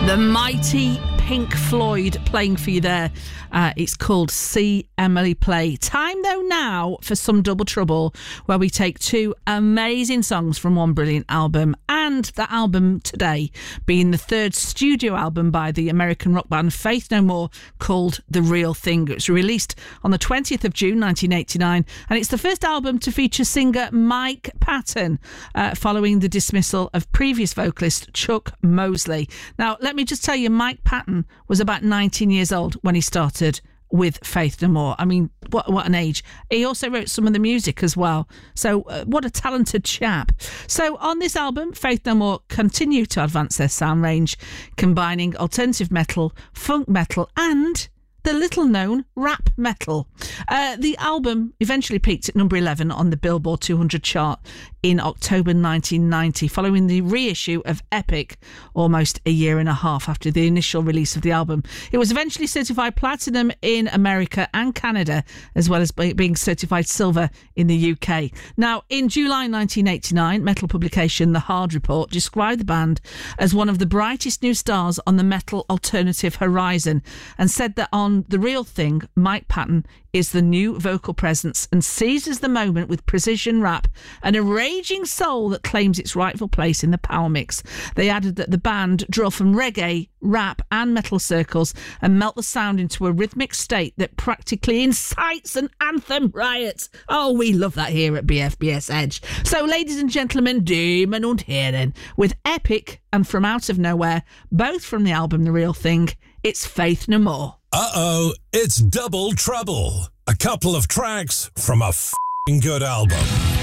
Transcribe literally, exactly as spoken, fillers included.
The mighty Pink Floyd playing for you there. Uh, it's called See Emily Play. Time, though, now for some Double Trouble, where we take two amazing songs from one brilliant album, and that album today being the third studio album by the American rock band Faith No More, called The Real Thing. It was released on the twentieth of June nineteen eighty-nine, and it's the first album to feature singer Mike Patton, uh, following the dismissal of previous vocalist Chuck Mosley. Now, let me just tell you, Mike Patton was about nineteen years old when he started with Faith No More. I mean, what what an age. He also wrote some of the music as well. So uh, what a talented chap. So on this album, Faith No More continue to advance their sound range, combining alternative metal, funk metal, and the little-known rap metal. Uh, the album eventually peaked at number eleven on the Billboard two hundred chart in October nineteen ninety, following the reissue of Epic almost a year and a half after the initial release of the album. It was eventually certified platinum in America and Canada, as well as being certified silver in the U K. Now, in July nineteen eighty-nine, metal publication The Hard Report described the band as one of the brightest new stars on the metal alternative horizon, and said that on The Real Thing, Mike Patton is the new vocal presence and seizes the moment with precision rap and a raging soul that claims its rightful place in the power mix. They added that the band draw from reggae, rap and metal circles and melt the sound into a rhythmic state that practically incites an anthem riot. Oh, we love that here at B F B S Edge. So, ladies and gentlemen, Damen und Herren, with Epic and From Out of Nowhere, both from the album The Real Thing, it's Faith No More. Uh-oh, it's Double Trouble. A couple of tracks from a f***ing good album.